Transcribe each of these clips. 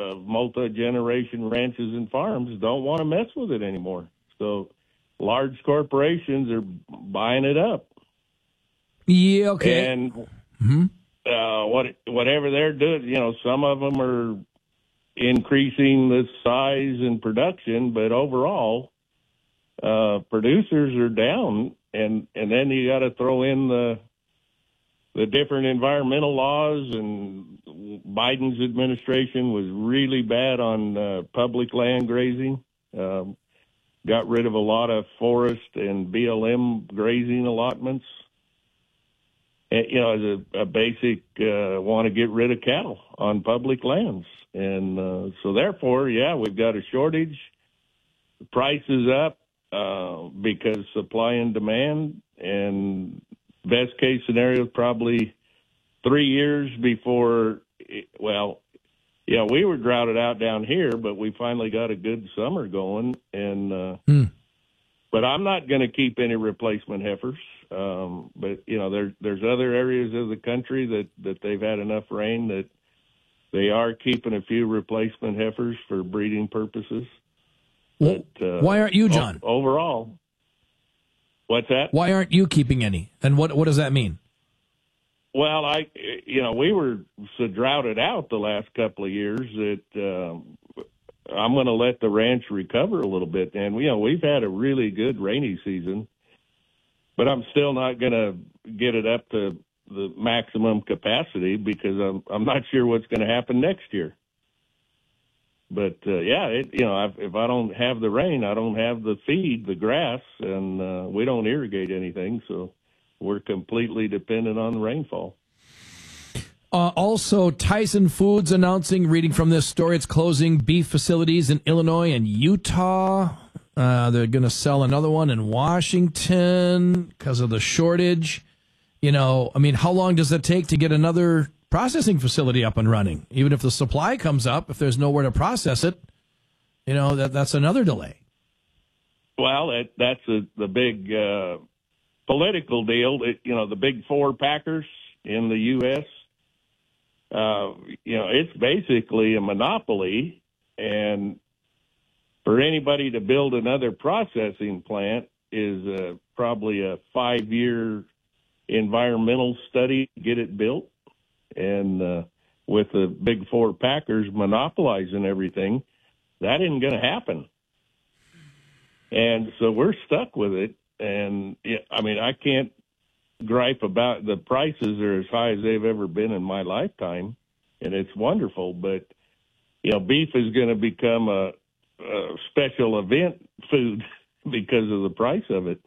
multi-generation ranches and farms don't want to mess with it anymore. So large corporations are buying it up. Yeah, okay. And whatever they're doing, some of them are increasing the size and production, but overall, producers are down. And then you got to throw in the different environmental laws, and Biden's administration was really bad on public land grazing. Got rid of a lot of forest and BLM grazing allotments. And, as a basic, want to get rid of cattle on public lands. And so therefore, we've got a shortage. The price is up because supply and demand, and best case scenario is probably 3 years before, we were droughted out down here, but we finally got a good summer going. And but I'm not going to keep any replacement heifers. But there's other areas of the country that they've had enough rain that they are keeping a few replacement heifers for breeding purposes. Well, why aren't you, John? Overall, what's that? Why aren't you keeping any? And what does that mean? Well, we were so droughted out the last couple of years that I'm going to let the ranch recover a little bit. And, we've had a really good rainy season, but I'm still not going to get it up to the maximum capacity because I'm not sure what's going to happen next year. But, if I don't have the rain, I don't have the feed, the grass, and we don't irrigate anything. So we're completely dependent on the rainfall. Also, Tyson Foods announcing, reading from this story, it's closing beef facilities in Illinois and Utah. They're going to sell another one in Washington because of the shortage. How long does it take to get another processing facility up and running? Even if the supply comes up, if there's nowhere to process it, that's another delay. Well, that's the big political deal. The big four packers in the U.S., it's basically a monopoly, and for anybody to build another processing plant is probably a 5-year environmental study to get it built. And with the big four packers monopolizing everything, that isn't going to happen. And so we're stuck with it. And, I can't gripe about the prices are as high as they've ever been in my lifetime, and it's wonderful. But, beef is going to become a special event food because of the price of it.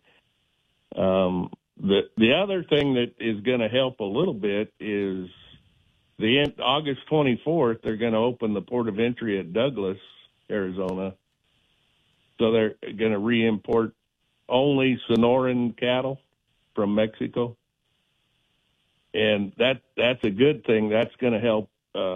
The other thing that is going to help a little bit is August 24th, they're going to open the port of entry at Douglas, Arizona. So they're going to re-import only Sonoran cattle from Mexico. And that's a good thing. That's going to help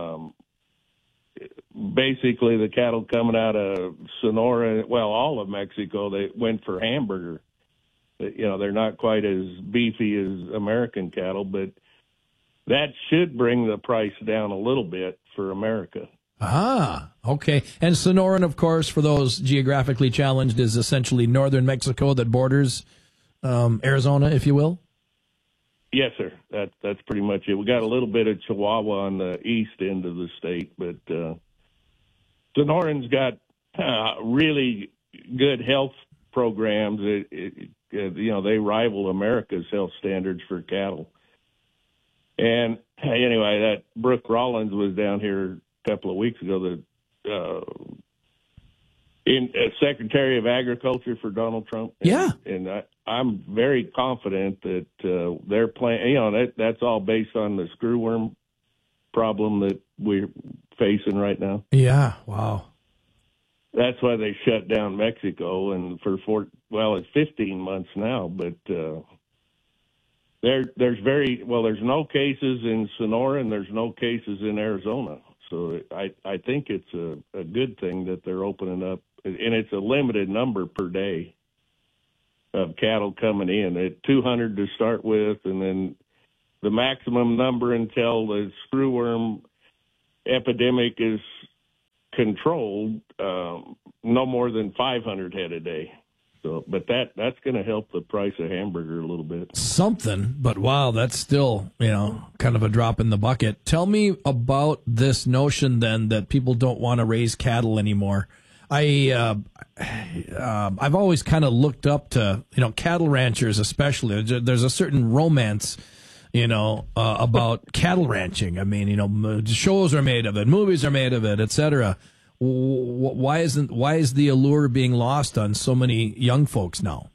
basically the cattle coming out of Sonora, all of Mexico, they went for hamburger. They're not quite as beefy as American cattle, but that should bring the price down a little bit for America. Ah, okay. And Sonoran, of course, for those geographically challenged, is essentially northern Mexico that borders Arizona, if you will? Yes, sir. That's pretty much it. We got a little bit of Chihuahua on the east end of the state, but Sonoran's got really good health programs. They rival America's health standards for cattle. And anyway, that Brooke Rollins was down here a couple of weeks ago, Secretary of Agriculture for Donald Trump. And I'm very confident that their plan, that's all based on the screwworm problem that we're facing right now. Yeah, wow. That's why they shut down Mexico, and it's 15 months now, but there's no cases in Sonora and there's no cases in Arizona. So I think it's a good thing that they're opening up, and it's a limited number per day of cattle coming in, at 200 to start with, and then the maximum number until the screwworm epidemic is controlled, no more than 500 head a day. So, but that's going to help the price of hamburger a little bit. Something, but wow, that's still, kind of a drop in the bucket. Tell me about this notion then that people don't want to raise cattle anymore. I've always kind of looked up to, cattle ranchers especially. There's a certain romance, about cattle ranching. I mean, shows are made of it, movies are made of it, etc. Why is the allure being lost on so many young folks now?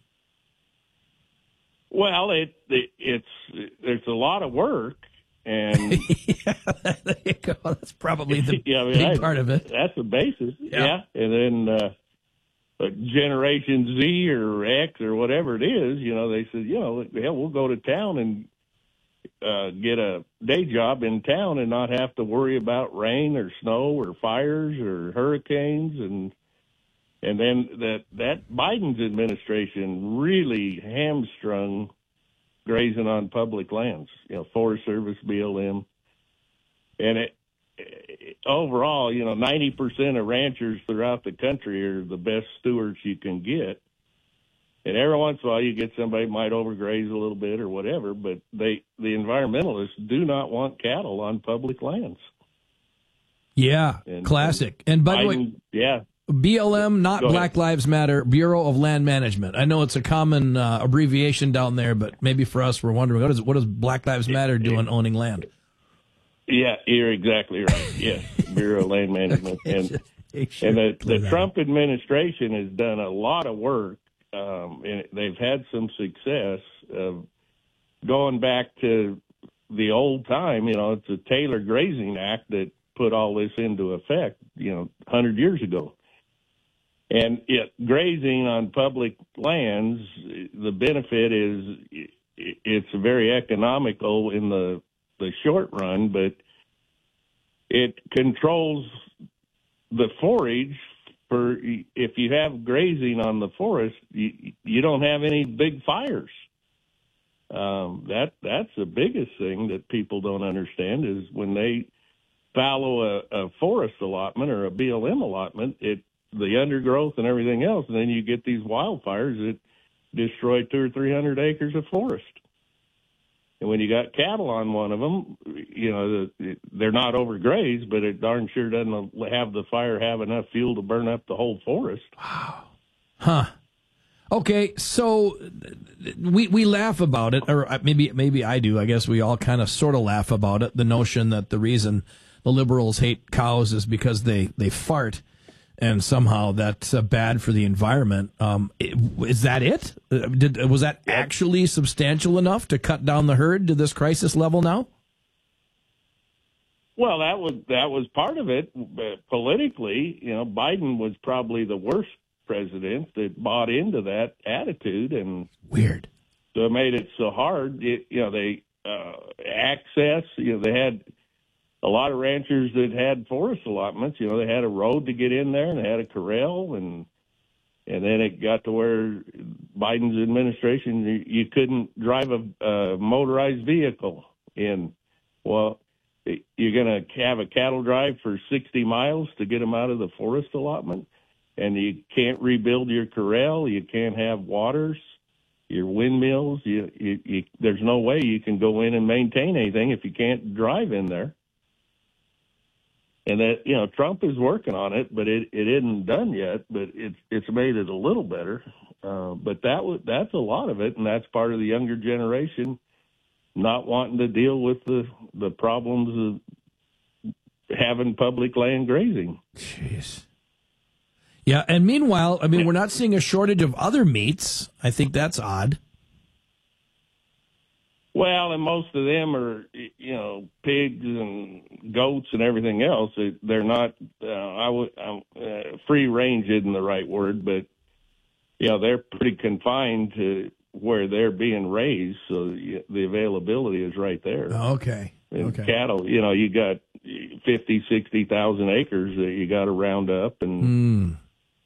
Well, there's a lot of work, and there you go. That's probably the big part of it. That's the basis, yeah. And then Generation Z or X or whatever it is, they said, we'll go to town and get a day job in town and not have to worry about rain or snow or fires or hurricanes. And then that Biden's administration really hamstrung grazing on public lands, Forest Service, BLM. And overall, 90% of ranchers throughout the country are the best stewards you can get. And every once in a while, you get somebody who might overgraze a little bit or whatever, but the environmentalists do not want cattle on public lands. Yeah, classic. And by the way, BLM, not Black Lives Matter, Bureau of Land Management. I know it's a common abbreviation down there, but maybe for us, we're wondering, what does Black Lives Matter do in owning land? Yeah, you're exactly right. Yes, Bureau of Land Management. And the Trump administration has done a lot of work. And they've had some success of going back to the old time. It's a Taylor Grazing Act that put all this into effect, 100 years ago. And grazing on public lands, the benefit is it's very economical in the short run, but it controls the forage. If you have grazing on the forest, you don't have any big fires. That's the biggest thing that people don't understand is when they fallow a forest allotment or a BLM allotment, the undergrowth and everything else, and then you get these wildfires that destroy 200 or 300 acres of forest. And when you got cattle on one of them, they're not overgrazed, but it darn sure doesn't have the fire have enough fuel to burn up the whole forest. Wow. Huh. Okay, so we laugh about it, or maybe I do. I guess we all kind of sort of laugh about it, the notion that the reason the liberals hate cows is because they fart. And somehow that's bad for the environment. Is that it? Was that actually substantial enough to cut down the herd to this crisis level now? Well, that was part of it. Politically, Biden was probably the worst president that bought into that attitude, and weird. So it made it so hard. They access. They had a lot of ranchers that had forest allotments. They had a road to get in there, and they had a corral, and then it got to where Biden's administration, you couldn't drive a motorized vehicle in. Well, you're going to have a cattle drive for 60 miles to get them out of the forest allotment, and you can't rebuild your corral. You can't have waters, your windmills. There's no way you can go in and maintain anything if you can't drive in there. And that, Trump is working on it, but it isn't done yet. But it's made it a little better. But that's a lot of it, and that's part of the younger generation not wanting to deal with the problems of having public land grazing. Jeez. Yeah, and meanwhile, we're not seeing a shortage of other meats. I think that's odd. Well, and most of them are, pigs and goats and everything else. They're not, free range isn't the right word, but, they're pretty confined to where they're being raised. So the availability is right there. Okay. And cattle, you got 50, 60,000 acres that you got to round up and,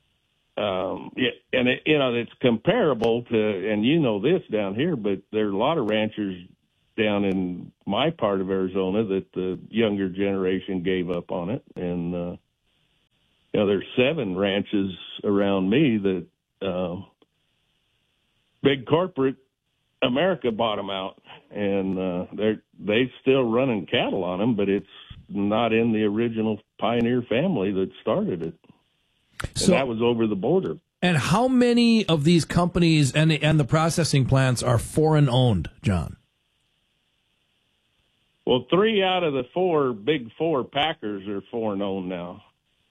it's comparable to, and this down here, but there are a lot of ranchers down in my part of Arizona that the younger generation gave up on it. And there's 7 ranches around me that big corporate America bought them out, and they still running cattle on them, but it's not in the original pioneer family that started it. And So that was over the border. and how many of these companies and the processing plants are foreign owned, John? Well, 3 out of the 4 big 4 packers are foreign owned now.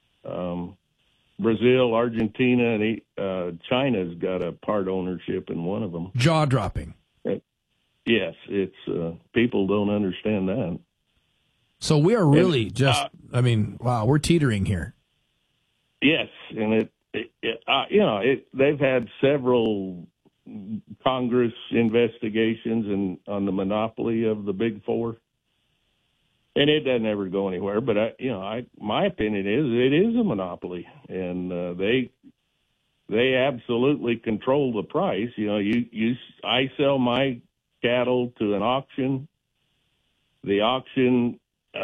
Brazil, Argentina, and China's got a part ownership in one of them. Jaw dropping. Yes, it's people don't understand that. So we are really wow, we're teetering here. Yes, and they've had several Congress investigations on the monopoly of the big 4, and it doesn't ever go anywhere. But my opinion is it is a monopoly, and they absolutely control the price. I sell my cattle to an auction. The auction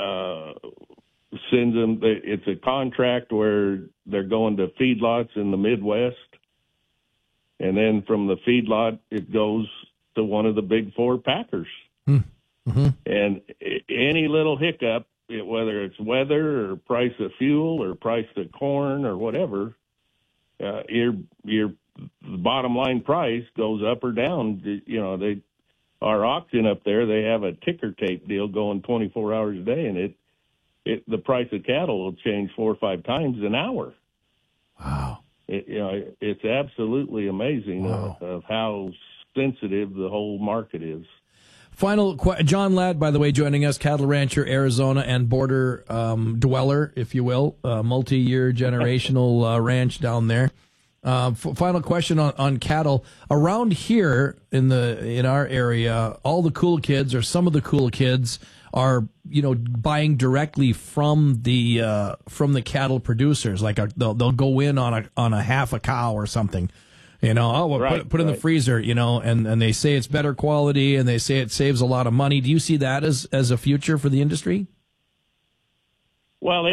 sends them. It's a contract where they're going to feedlots in the Midwest, and then from the feedlot it goes to one of the big 4 packers. Mm-hmm. And any little hiccup, whether it's weather or price of fuel or price of corn or whatever, your bottom line price goes up or down. Our auction up there, they have a ticker tape deal going 24 hours a day, and the price of cattle will change 4 or 5 times an hour. Wow. It's absolutely amazing of how sensitive the whole market is. Final John Ladd, by the way, joining us, cattle rancher, Arizona, and border dweller, if you will, multi-year generational ranch down there. Final question on cattle cattle here in our area. All the cool kids, or some of the cool kids, are buying directly from the cattle producers. Like they'll go in on a half a cow or something. Put it in the freezer. And they say it's better quality, and they say it saves a lot of money. Do you see that as a future for the industry? Well,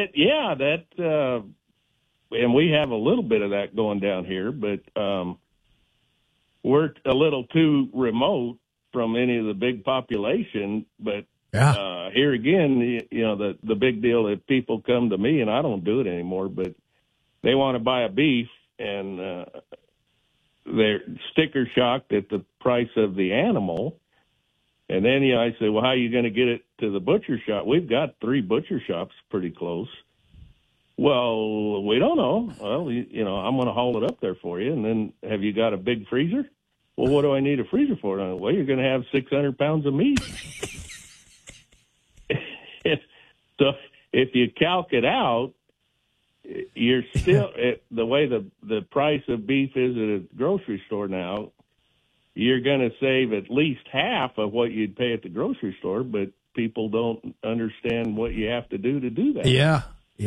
and we have a little bit of that going down here, but we're a little too remote from any of the big population. But here again, the big deal that people come to me, and I don't do it anymore, but they want to buy a beef, and they're sticker shocked at the price of the animal. And then I say, well, how are you going to get it to the butcher shop? We've got 3 butcher shops pretty close. Well, we don't know. Well, I'm going to haul it up there for you. And then, have you got a big freezer? Well, what do I need a freezer for? Well, you're going to have 600 pounds of meat. So if you calc it out, you're still the way the price of beef is at a grocery store now, you're going to save at least half of what you'd pay at the grocery store, but people don't understand what you have to do that. Yeah.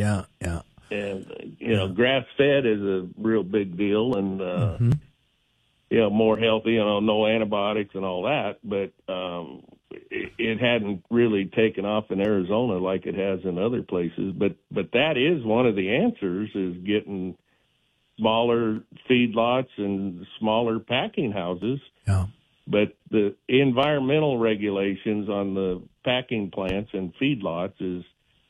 And, grass-fed is a real big deal, and, more healthy, no antibiotics and all that, but it hadn't really taken off in Arizona like it has in other places. But that is one of the answers, is getting smaller feedlots and smaller packing houses. Yeah. But the environmental regulations on the packing plants and feedlots is,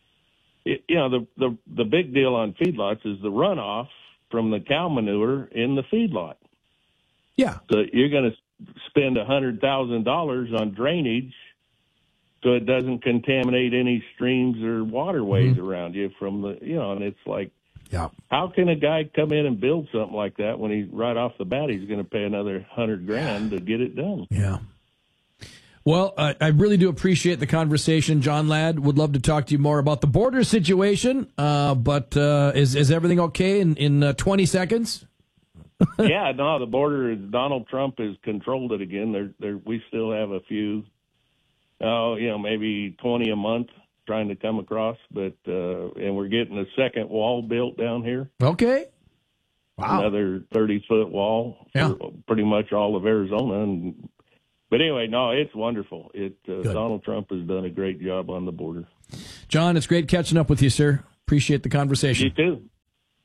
the big deal on feedlots is the runoff from the cow manure in the feedlot. Yeah. So you're going to spend $100,000 on drainage so it doesn't contaminate any streams or waterways around you from the, and it's like, how can a guy come in and build something like that when he right off the bat he's going to pay another $100,000 to get it done? Yeah. Well, I really do appreciate the conversation, John Ladd. Would love to talk to you more about the border situation. But is everything okay in 20 seconds? Yeah, no, the border, Donald Trump has controlled it again. We still have a few, maybe 20 a month trying to come across, but and we're getting a second wall built down here. Okay. Wow. Another 30-foot wall for pretty much all of Arizona. But anyway, no, it's wonderful. Donald Trump has done a great job on the border. John, it's great catching up with you, sir. Appreciate the conversation. You too.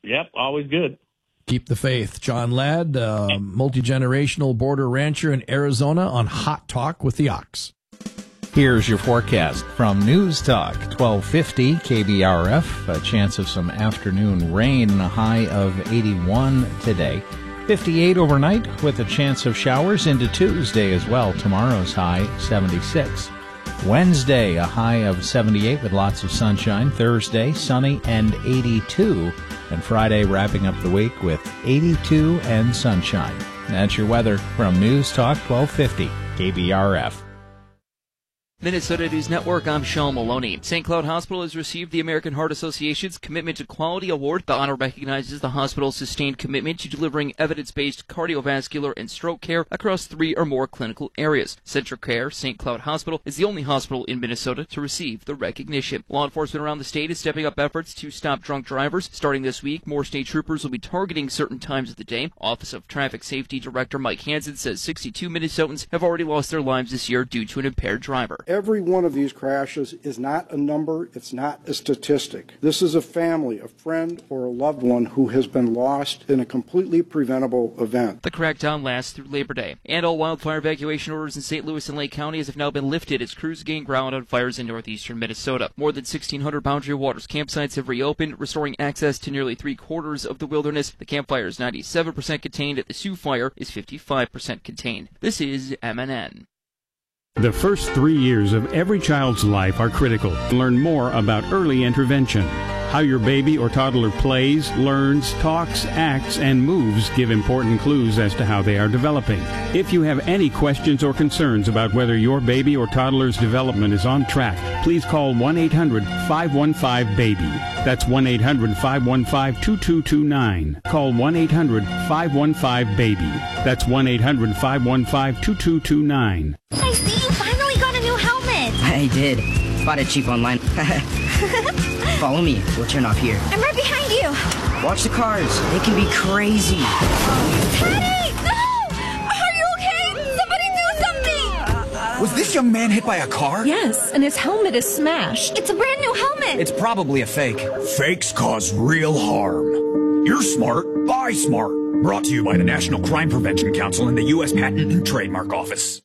Yep, always good. Keep the faith. John Ladd, multi-generational border rancher in Arizona on Hot Talk with the Ox. Here's your forecast from News Talk 1250 KBRF. A chance of some afternoon rain, a high of 81 today. 58 overnight with a chance of showers into Tuesday as well. Tomorrow's high 76. Wednesday, a high of 78 with lots of sunshine. Thursday, sunny and 82. And Friday, wrapping up the week with 82 and sunshine. That's your weather from News Talk 1250 KBRF. Minnesota News Network, I'm Sean Maloney. St. Cloud Hospital has received the American Heart Association's Commitment to Quality Award. The honor recognizes the hospital's sustained commitment to delivering evidence-based cardiovascular and stroke care across 3 or more clinical areas. CentraCare St. Cloud Hospital is the only hospital in Minnesota to receive the recognition. Law enforcement around the state is stepping up efforts to stop drunk drivers. Starting this week, more state troopers will be targeting certain times of the day. Office of Traffic Safety Director Mike Hansen says 62 Minnesotans have already lost their lives this year due to an impaired driver. Every one of these crashes is not a number, it's not a statistic. This is a family, a friend, or a loved one who has been lost in a completely preventable event. The crackdown lasts through Labor Day. And all wildfire evacuation orders in St. Louis and Lake counties have now been lifted as crews gain ground on fires in northeastern Minnesota. More than 1,600 Boundary Waters campsites have reopened, restoring access to nearly 3/4 of the wilderness. The campfire is 97% contained. The Sioux Fire is 55% contained. This is MNN. The first 3 years of every child's life are critical. Learn more about early intervention. How your baby or toddler plays, learns, talks, acts, and moves give important clues as to how they are developing. If you have any questions or concerns about whether your baby or toddler's development is on track, please call 1-800-515-BABY. That's 1-800-515-2229. Call 1-800-515-BABY. That's 1-800-515-2229. I see you finally got a new helmet. I did. Bought it cheap online. Follow me. We'll turn off here. I'm right behind you. Watch the cars. They can be crazy. Teddy! No! Are you okay? Somebody do something! Was this young man hit by a car? Yes, and his helmet is smashed. It's a brand new helmet. It's probably a fake. Fakes cause real harm. You're smart. Buy smart. Brought to you by the National Crime Prevention Council and the U.S. Patent and Trademark Office.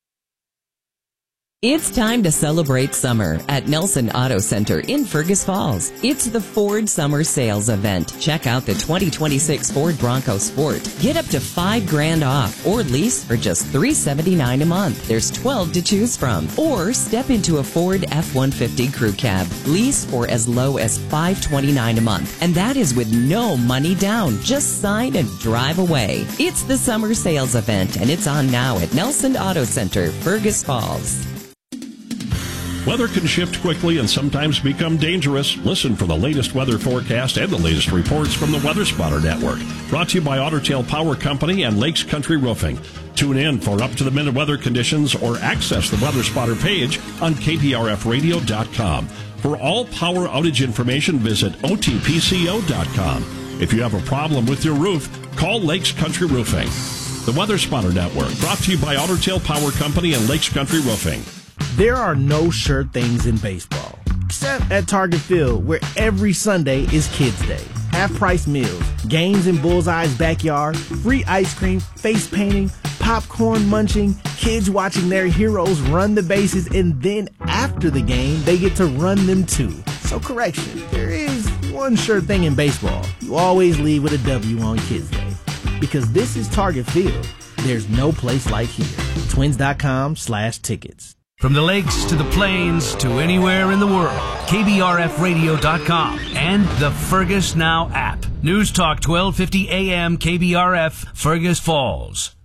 It's time to celebrate summer at Nelson Auto Center in Fergus Falls. It's the Ford Summer Sales Event. Check out the 2026 Ford Bronco Sport. Get up to $5,000 off or lease for just $379 a month. There's 12 to choose from. Or step into a Ford F-150 Crew Cab. Lease for as low as $529 a month. And that is with no money down. Just sign and drive away. It's the Summer Sales Event, and it's on now at Nelson Auto Center, Fergus Falls. Weather can shift quickly and sometimes become dangerous. Listen for the latest weather forecast and the latest reports from the Weather Spotter Network. Brought to you by Otter Tail Power Company and Lakes Country Roofing. Tune in for up-to-the-minute weather conditions or access the Weather Spotter page on KPRFradio.com. For all power outage information, visit OTPCO.com. If you have a problem with your roof, call Lakes Country Roofing. The Weather Spotter Network, brought to you by Otter Tail Power Company and Lakes Country Roofing. There are no sure things in baseball, except at Target Field, where every Sunday is Kids Day. Half-price meals, games in Bullseye's backyard, free ice cream, face painting, popcorn munching, kids watching their heroes run the bases, and then after the game, they get to run them too. So correction, there is one sure thing in baseball. You always leave with a W on Kids Day. Because this is Target Field. There's no place like here. Twins.com/tickets. From the lakes to the plains to anywhere in the world, KBRFradio.com and the Fergus Now app. News Talk 1250 AM KBRF, Fergus Falls.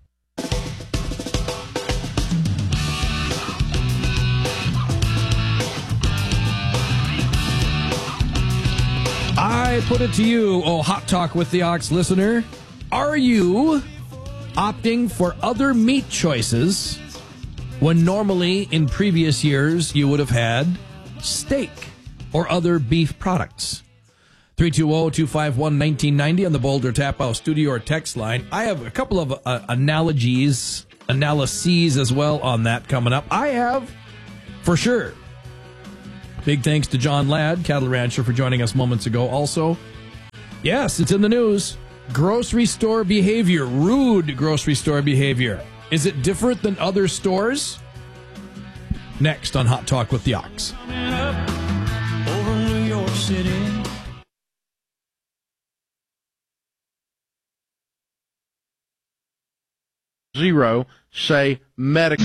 I put it to you, oh Hot Talk with the Ox listener. Are you opting for other meat choices when normally in previous years you would have had steak or other beef products? 320-251-1990 on the Boulder Tap House studio or text line. I have a couple of analyses as well on that coming up. I have, for sure. Big thanks to John Ladd, cattle rancher, for joining us moments ago. Also, Yes, it's in the news. Grocery store behavior, rude grocery store behavior. Is it different than other stores? Next on Hot Talk with the Ox. Over New York City. Zero, say medical.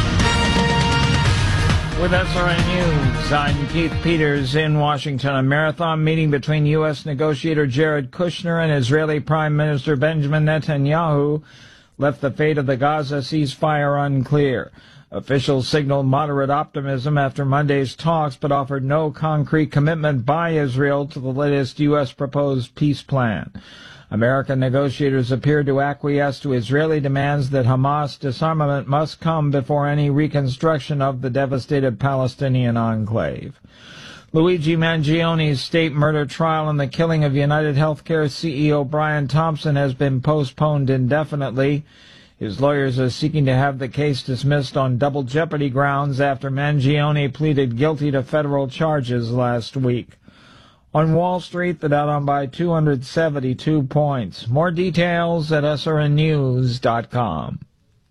With SRN News, I'm Keith Peters in Washington. A marathon meeting between U.S. negotiator Jared Kushner and Israeli Prime Minister Benjamin Netanyahu left the fate of the Gaza ceasefire unclear. Officials signaled moderate optimism after Monday's talks, but offered no concrete commitment by Israel to the latest U.S. proposed peace plan. American negotiators appeared to acquiesce to Israeli demands that Hamas disarmament must come before any reconstruction of the devastated Palestinian enclave. Luigi Mangioni's state murder trial and the killing of United Healthcare CEO Brian Thompson has been postponed indefinitely. His lawyers are seeking to have the case dismissed on double jeopardy grounds after Mangioni pleaded guilty to federal charges last week. On Wall Street, the Dow down by 272 points. More details at srnnews.com.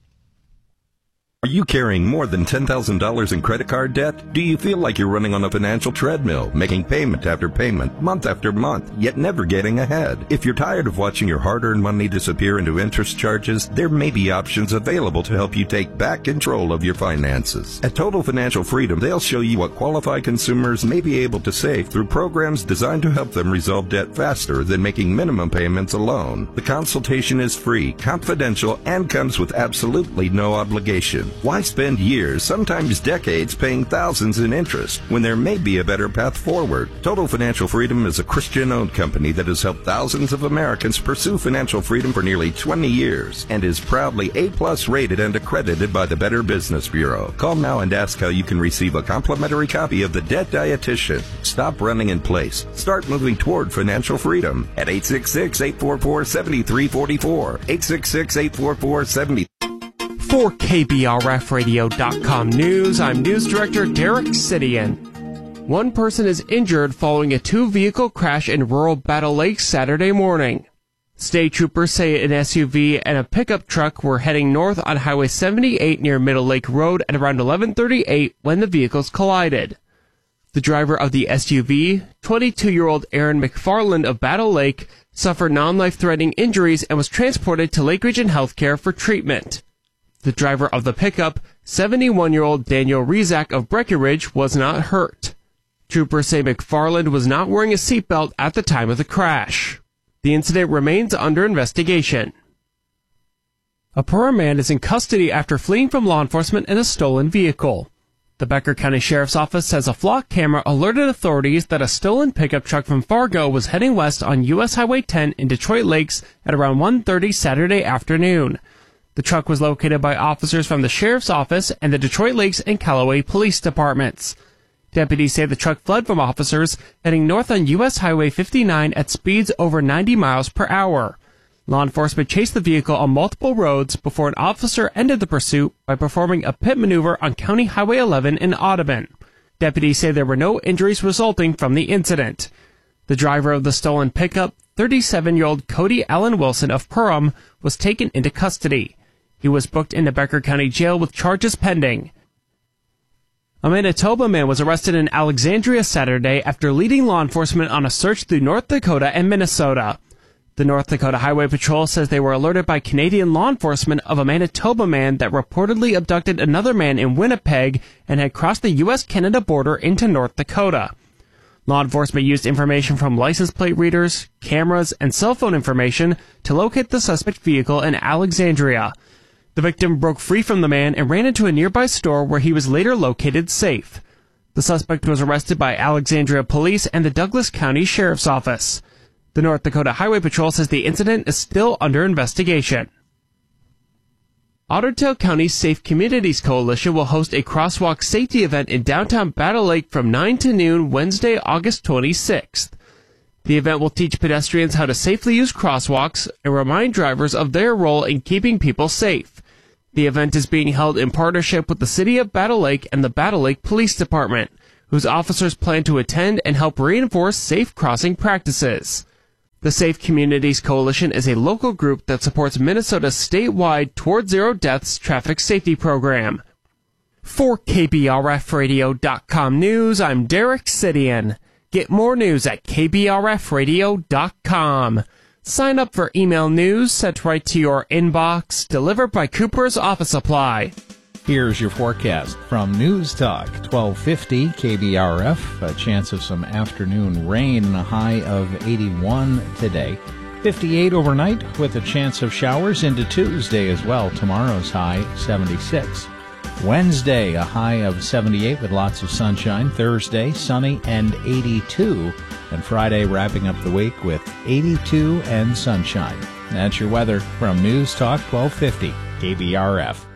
Are you carrying more than $10,000 in credit card debt? Do you feel like you're running on a financial treadmill, making payment after payment, month after month, yet never getting ahead? If you're tired of watching your hard-earned money disappear into interest charges, there may be options available to help you take back control of your finances. At Total Financial Freedom, they'll show you what qualified consumers may be able to save through programs designed to help them resolve debt faster than making minimum payments alone. The consultation is free, confidential, and comes with absolutely no obligation. Why spend years, sometimes decades, paying thousands in interest when there may be a better path forward? Total Financial Freedom is a Christian-owned company that has helped thousands of Americans pursue financial freedom for nearly 20 years and is proudly A+ rated and accredited by the Better Business Bureau. Call now and ask how you can receive a complimentary copy of The Debt Dietitian. Stop running in place. Start moving toward financial freedom at 866-844-7344. 866-844-7344. For KBRFradio.com News, I'm News Director Derek Sidian. One person is injured following a two-vehicle crash in rural Battle Lake Saturday morning. State troopers say an SUV and a pickup truck were heading north on Highway 78 near Middle Lake Road at around 11:38 when the vehicles collided. The driver of the SUV, 22-year-old Aaron McFarland of Battle Lake, suffered non-life-threatening injuries and was transported to Lake Region Healthcare for treatment. The driver of the pickup, 71-year-old Daniel Rezak of Breckenridge, was not hurt. Troopers say McFarland was not wearing a seatbelt at the time of the crash. The incident remains under investigation. A Aurora man is in custody after fleeing from law enforcement in a stolen vehicle. The Becker County Sheriff's Office says a flock camera alerted authorities that a stolen pickup truck from Fargo was heading west on U.S. Highway 10 in Detroit Lakes at around 1:30 Saturday afternoon. The truck was located by officers from the Sheriff's Office and the Detroit Lakes and Callaway Police Departments. Deputies say the truck fled from officers heading north on U.S. Highway 59 at speeds over 90 miles per hour. Law enforcement chased the vehicle on multiple roads before an officer ended the pursuit by performing a pit maneuver on County Highway 11 in Audubon. Deputies say there were no injuries resulting from the incident. The driver of the stolen pickup, 37-year-old Cody Allen Wilson of Perham, was taken into custody. He was booked into Becker County Jail with charges pending. A Manitoba man was arrested in Alexandria Saturday after leading law enforcement on a search through North Dakota and Minnesota. The North Dakota Highway Patrol says they were alerted by Canadian law enforcement of a Manitoba man that reportedly abducted another man in Winnipeg and had crossed the U.S.-Canada border into North Dakota. Law enforcement used information from license plate readers, cameras, and cell phone information to locate the suspect vehicle in Alexandria. The victim broke free from the man and ran into a nearby store where he was later located safe. The suspect was arrested by Alexandria Police and the Douglas County Sheriff's Office. The North Dakota Highway Patrol says the incident is still under investigation. Otter Tail County's Safe Communities Coalition will host a crosswalk safety event in downtown Battle Lake from 9 to noon Wednesday, August 26th. The event will teach pedestrians how to safely use crosswalks and remind drivers of their role in keeping people safe. The event is being held in partnership with the City of Battle Lake and the Battle Lake Police Department, whose officers plan to attend and help reinforce safe crossing practices. The Safe Communities Coalition is a local group that supports Minnesota's statewide Toward Zero Deaths traffic safety program. For KBRFradio.com News, I'm Derek Sidian. Get more news at KBRFradio.com. Sign up for email news sent right to your inbox, delivered by Cooper's Office Supply. Here's your forecast from News Talk 1250 KBRF. A chance of some afternoon rain, a high of 81 today. 58 overnight with a chance of showers into Tuesday as well. Tomorrow's high 76. Wednesday, a high of 78 with lots of sunshine. Thursday, sunny and 82. And Friday, wrapping up the week with 82 and sunshine. That's your weather from News Talk 1250 KBRF.